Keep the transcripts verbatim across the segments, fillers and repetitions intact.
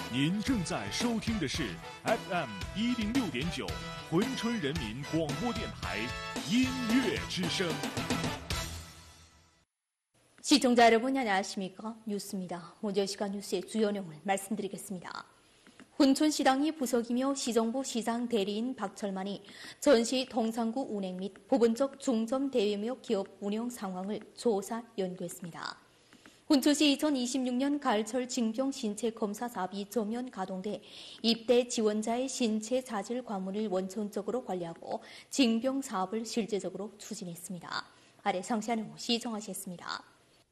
您正在收听的是 F M 一零六点九珲春人民广播电台音乐之声。 시청자 여러분 안녕하십니까? 뉴스입니다. 먼저 시간 뉴스의 주요 내용을 말씀드리겠습니다. 훈촌시당이 부석이며 시정부 시장 대리인 박철만이 전시 동산구 운행 및 부분적 중점 대외무역 기업 운영 상황을 조사 연구했습니다. 훈촌시 이천이십육 년 가을철 징병 신체 검사 사업이 전면 가동돼 입대 지원자의 신체 자질 관문을 원천적으로 관리하고 징병 사업을 실제적으로 추진했습니다. 아래 상세한 내용 시청하시겠습니다.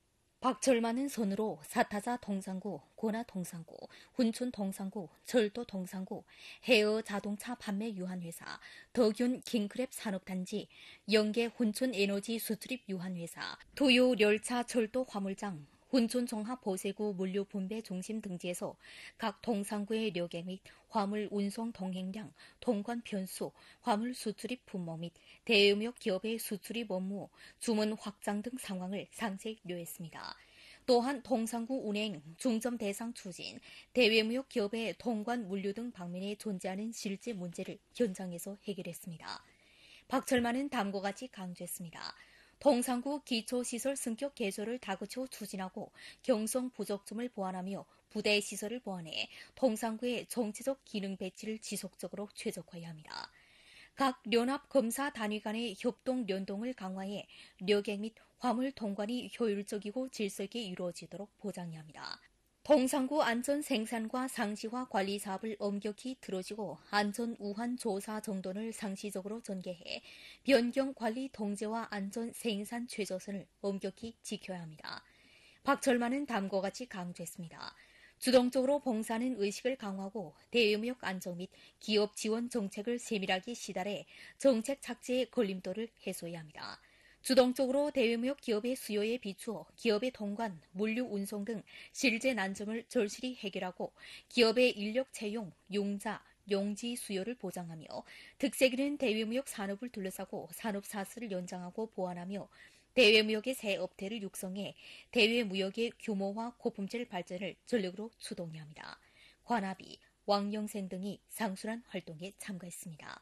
박철만은 손으로 사타자 동산구, 고나 동산구, 훈촌 동산구, 철도 동산구, 헤어 자동차 판매 유한회사, 덕윤 킹크랩 산업단지, 영계 훈촌 에너지 수출입 유한회사, 도요 열차 철도 화물장, 훈촌 종합 보세구 물류 분배 중심 등지에서 각 동산구의 려객 및 화물 운송 동행량, 통관 편수, 화물 수출입 품목 및 대외무역 기업의 수출입 업무, 주문 확장 등 상황을 상세히 료했습니다. 또한 동산구 운행, 중점 대상 추진, 대외무역 기업의 통관 물류 등 방면에 존재하는 실제 문제를 현장에서 해결했습니다. 박철만은 다음과 같이 강조했습니다. 동산구 기초시설 승격 개조를 다그쳐 추진하고 경성 부족점을 보완하며 부대 시설을 보완해 동산구의 정치적 기능 배치를 지속적으로 최적화해야 합니다. 각 연합 검사 단위 간의 협동 연동을 강화해 려객 및 화물 통관이 효율적이고 질서 있게 이루어지도록 보장해야 합니다. 동산구 안전 생산과 상시화 관리 사업을 엄격히 들어주고 안전 우한 조사 정돈을 상시적으로 전개해 변경 관리 통제와 안전 생산 최저선을 엄격히 지켜야 합니다. 박철만은 다음과 같이 강조했습니다. 주동적으로 봉사하는 의식을 강화하고 대외무역 안정 및 기업 지원 정책을 세밀하게 시달해 정책 착지의 걸림돌을 해소해야 합니다. 주동적으로 대외무역 기업의 수요에 비추어 기업의 통관, 물류 운송 등 실제 난점을 절실히 해결하고 기업의 인력 채용, 용자, 용지 수요를 보장하며 특색 있는 대외무역 산업을 둘러싸고 산업 사슬을 연장하고 보완하며 대외무역의 새 업태를 육성해 대외무역의 규모화 고품질 발전을 전력으로 추동해야 합니다. 관합이, 왕영생 등이 상수란 활동에 참가했습니다.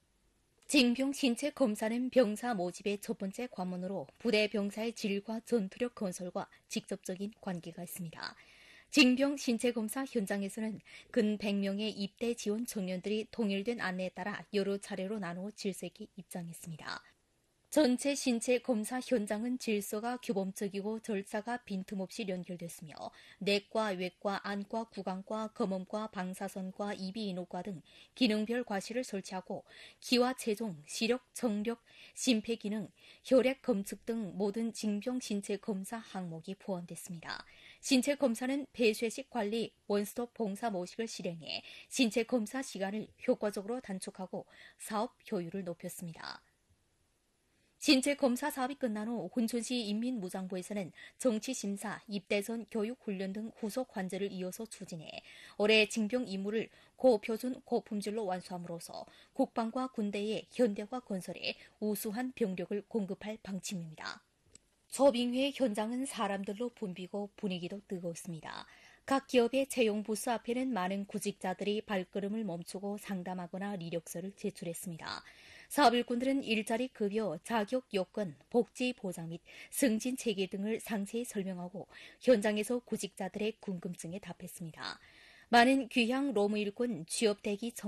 징병 신체 검사는 병사 모집의 첫 번째 관문으로 부대 병사의 질과 전투력 건설과 직접적인 관계가 있습니다. 징병 신체 검사 현장에서는 근 백 명의 입대 지원 청년들이 통일된 안내에 따라 여러 차례로 나누어 질서 있게 입장했습니다. 전체 신체 검사 현장은 질서가 규범적이고 절차가 빈틈없이 연결됐으며 내과, 외과, 안과, 구강과, 검음과, 방사선과, 이비인후과 등 기능별 과실을 설치하고 기와 체중, 시력, 정력, 심폐기능, 혈액 검측 등 모든 징병 신체 검사 항목이 포함됐습니다. 신체 검사는 폐쇄식 관리, 원스톱 봉사 모식을 실행해 신체 검사 시간을 효과적으로 단축하고 사업 효율을 높였습니다. 신체 검사 사업이 끝난 후 훈촌시 인민무장부에서는 정치심사, 입대선 교육훈련 등 후속 관제를 이어서 추진해 올해 징병 임무를 고표준 고품질로 완수함으로써 국방과 군대의 현대화 건설에 우수한 병력을 공급할 방침입니다. 초빙회 현장은 사람들로 붐비고 분위기도 뜨거웠습니다. 각 기업의 채용 부스 앞에는 많은 구직자들이 발걸음을 멈추고 상담하거나 이력서를 제출했습니다. 사업 일꾼들은 일자리 급여, 자격 요건, 복지 보장 및 승진 체계 등을 상세히 설명하고 현장에서 구직자들의 궁금증에 답했습니다. 많은 귀향 로무 일꾼 취업 대기 청